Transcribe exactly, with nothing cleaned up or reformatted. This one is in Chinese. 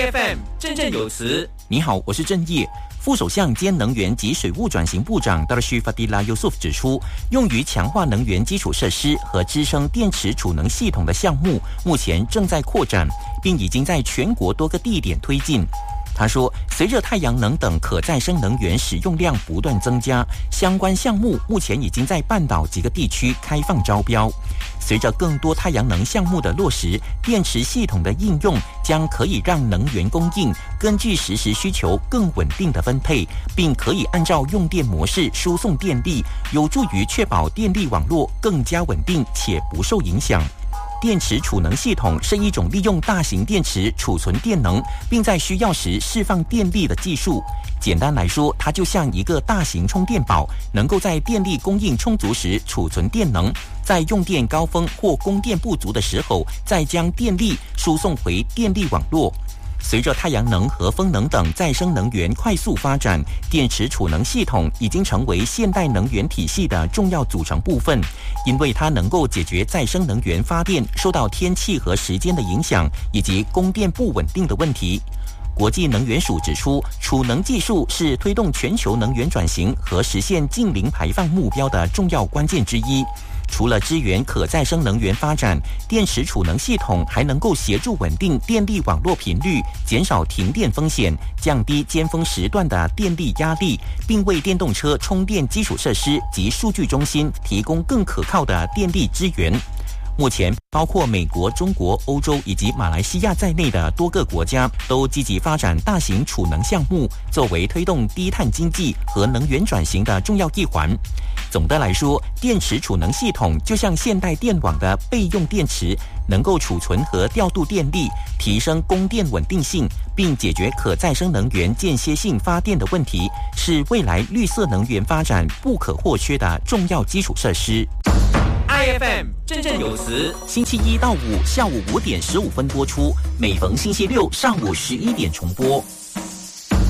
I F M 振振有词。 你好，我是郑业。副首相兼能源及水务转型部长 Darshu Fadila Yusuf 指出，用于强化能源基础设施和支撑电池储能系统的项目，目前正在扩展，并已经在全国多个地点推进。他说，随着太阳能等可再生能源使用量不断增加，相关项目目前已经在半岛几个地区开放招标。随着更多太阳能项目的落实，电池系统的应用将可以让能源供应根据实时需求更稳定的分配，并可以按照用电模式输送电力，有助于确保电力网络更加稳定且不受影响。电池储能系统是一种利用大型电池储存电能，并在需要时释放电力的技术。简单来说，它就像一个大型充电宝，能够在电力供应充足时储存电能，在用电高峰或供电不足的时候，再将电力输送回电力网络。随着太阳能和风能等再生能源快速发展，电池储能系统已经成为现代能源体系的重要组成部分，因为它能够解决再生能源发电受到天气和时间的影响，以及供电不稳定的问题。国际能源署指出，储能技术是推动全球能源转型和实现净零排放目标的重要关键之一。除了支援可再生能源发展，电池储能系统还能够协助稳定电力网络频率，减少停电风险，降低尖峰时段的电力压力，并为电动车充电基础设施及数据中心提供更可靠的电力支援。目前，包括美国、中国、欧洲以及马来西亚在内的多个国家都积极发展大型储能项目，作为推动低碳经济和能源转型的重要一环。总的来说，电池储能系统就像现代电网的备用电池，能够储存和调度电力，提升供电稳定性，并解决可再生能源间歇性发电的问题，是未来绿色能源发展不可或缺的重要基础设施。 I F M 振振有词， 星期一到五下午五点十五分播出，每逢星期六上午十一点重播。